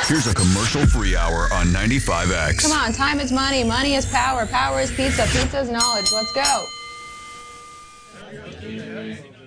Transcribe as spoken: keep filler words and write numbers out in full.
Here's a commercial-free hour on ninety-five X. Come on, time is money, money is power, power is pizza, pizza is knowledge. Let's go.